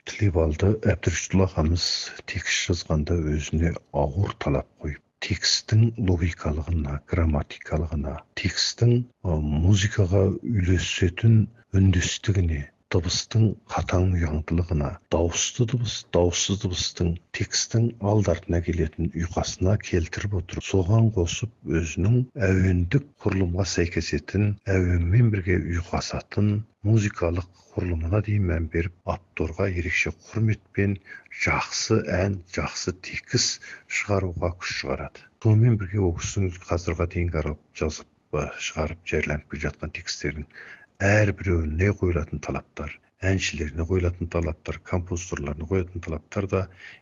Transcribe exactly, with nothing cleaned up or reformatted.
Тілебалды Әбдіріштұл ағамыз текст жазғанда өзіне ауыр талап қойып, текстің логикалығына, грамматикалығына, текстің музыкаға үйлесетін үндестігіне, дыбыстың қатаң ұяңдылығына, дауысты дыбыс, дауыссыз дыбыстың текстің алды-артына келетін ұйқасына келтіріп отырып, соған қосып өзінің әуендік құрылымға сәйкесетін, әуенмен бірге ұйқасатын музыкалық құрылымына дейін мән беріп, авторға ерекше құрметпен жақсы ән, жақсы текст шығаруға күш шығарады. Сонымен бірге ол кісінің қазірге дейін жазып шығарып жарияланып келе жатқан тексттердің әрбіреуіне қойылатын талаптар, әншілеріне қойылатын талаптар, композиторларына қойылатын талаптар да